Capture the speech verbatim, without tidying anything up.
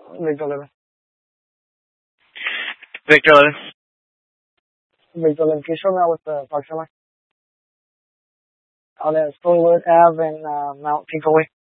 Victor eleven. Victor eleven. Victor eleven. Can you show me out with the parking lot? On the Storywood Ave and uh, Mount Pinkaway.